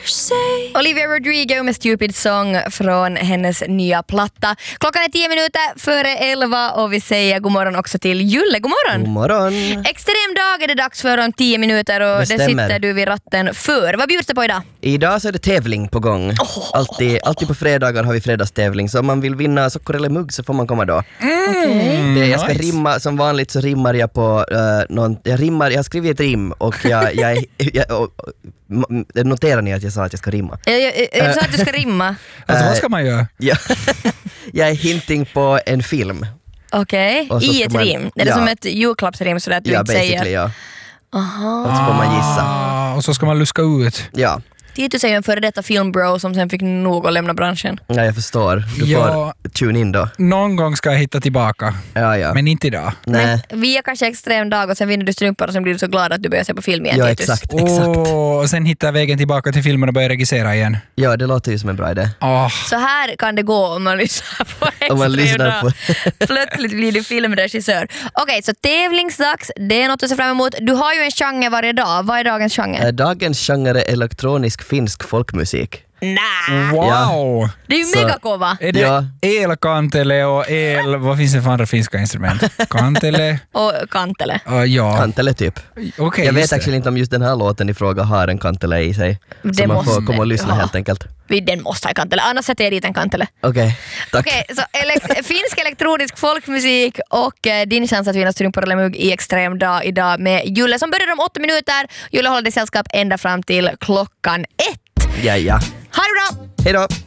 Olivia Rodrigo med Stupid Song från hennes nya platta. Klockan är 10 minuter före 11 och vi säger god morgon också till Julle. God morgon. God morgon. Extrem dag är det dags för om 10 minuter och det sitter du vid ratten för. Vad bjuds det på idag? Idag så är det tävling på gång. Alltid på fredagar har vi fredagstävling, så om man vill vinna socker eller mugg så får man komma då. Jag ska rimma, som vanligt så rimmar jag på jag har skrivit ett rim och jag noterar ni att jag sa att jag ska rimma? Jag sa att du ska rimma. Alltså vad ska man göra? Jag är hinting på en film. Okej, i ett rim. Det är som ett julklappsrim så att du inte säger. Ja. Och så får man gissa. Och så ska man luska ut. Ja. Du säger en före detta filmbro som sen fick nog att lämna branschen. Ja, jag förstår. Du får tune in då. Någon gång ska jag hitta tillbaka. Ja. Men inte idag. Nej. Men vi är kanske extrem dag och sen vinner du strumpor och sen blir du så glad att du börjar se på film igen. Ja, exakt. Och sen hittar vägen tillbaka till filmen och börjar registrera igen. Ja, det låter ju som en bra idé. Så här kan det gå om man lyssnar på extrem dag. Plötsligt blir du filmregissör. Okej, så tävlingsdags, det är något att se fram emot. Du har ju en genre varje dag. Vad är dagens genre? Dagens genre är elektronisk finsk folkmusik. Nej. Wow! Ja. Det är ju megakova. Är det elkantele och vad finns det för andra finska instrument? Kantele? Och kantele. Ja. Kantele typ. Okay, jag vet inte om just den här låten i fråga har en kantele i sig. Så man får komma och lyssna helt enkelt. Den måste ha kantele, annars sätter jag dit en kantele. Okej, tack. Okej, så finsk elektronisk folkmusik och din chans att vinna strumpor eller mugg i extrem dag idag med Julle som börjar om 8 minuter. Julle håller dig sällskap ända fram till klockan 1. Ja. Ha det bra! Hej då!